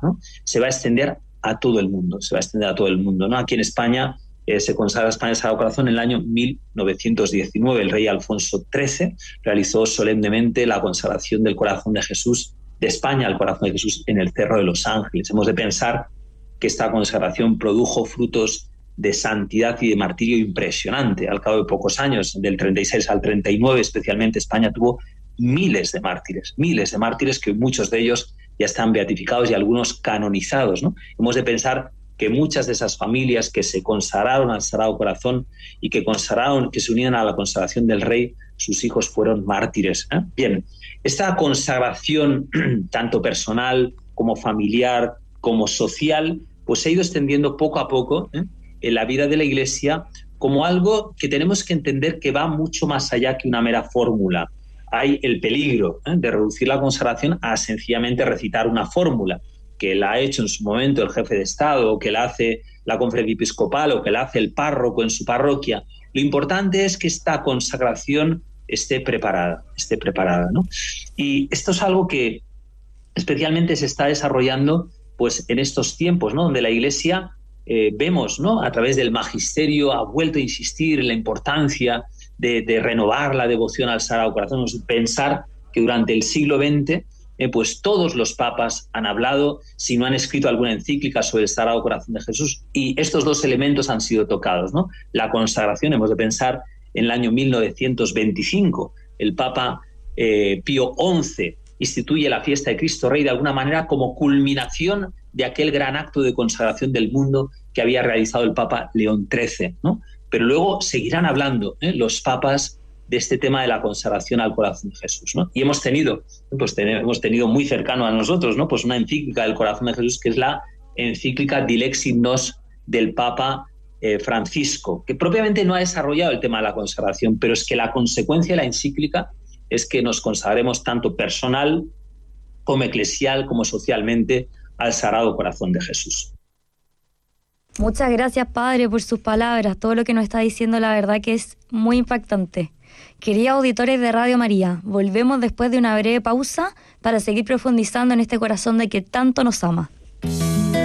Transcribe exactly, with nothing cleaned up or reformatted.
¿no? Se va a extender a todo el mundo, se va a extender a todo el mundo, ¿no? Aquí en España eh, se consagra España al Sagrado Corazón en el año mil novecientos diecinueve. El rey Alfonso trece realizó solemnemente la consagración del Corazón de Jesús, de España al Corazón de Jesús, en el Cerro de los Ángeles. Hemos de pensar que esta consagración produjo frutos de santidad y de martirio impresionante. Al cabo de pocos años, del treinta y seis al treinta y nueve, especialmente, España tuvo miles de mártires, miles de mártires, que muchos de ellos ya están beatificados y algunos canonizados, ¿no? Hemos de pensar que muchas de esas familias que se consagraron al Sagrado Corazón y que consagraron, que se unían a la consagración del Rey, sus hijos fueron mártires, ¿eh? Bien, esta consagración, tanto personal como familiar, como social, pues se ha ido extendiendo poco a poco, ¿eh?, en la vida de la Iglesia, como algo que tenemos que entender que va mucho más allá que una mera fórmula. Hay el peligro, ¿eh?, de reducir la consagración a sencillamente recitar una fórmula, que la ha hecho en su momento el jefe de Estado, o que la hace la conferencia episcopal, o que la hace el párroco en su parroquia. Lo importante es que esta consagración esté preparada, esté preparada, ¿no? Y esto es algo que especialmente se está desarrollando pues en estos tiempos, ¿no?, donde la Iglesia eh, vemos, ¿no?, a través del magisterio ha vuelto a insistir en la importancia de, de renovar la devoción al Sagrado Corazón. Pensar que durante el siglo veinte eh, pues todos los papas han hablado, si no han escrito alguna encíclica sobre el Sagrado Corazón de Jesús, y estos dos elementos han sido tocados, ¿no? La consagración, hemos de pensar en el año mil novecientos veinticinco, el Papa eh, Pío once instituye la fiesta de Cristo Rey de alguna manera como culminación de aquel gran acto de consagración del mundo que había realizado el Papa León trece, ¿no? Pero luego seguirán hablando ¿eh? los papas de este tema de la consagración al Corazón de Jesús, ¿no? Y hemos tenido, pues ten, hemos tenido muy cercano a nosotros, ¿no?, pues una encíclica del Corazón de Jesús, que es la encíclica Dilexit Nos del Papa eh, Francisco, que propiamente no ha desarrollado el tema de la consagración, pero es que la consecuencia de la encíclica es que nos consagremos tanto personal como eclesial como socialmente al Sagrado Corazón de Jesús. Muchas gracias, Padre, por sus palabras. Todo lo que nos está diciendo, la verdad que es muy impactante. Queridos auditores de Radio María, volvemos después de una breve pausa para seguir profundizando en este corazón de que tanto nos ama.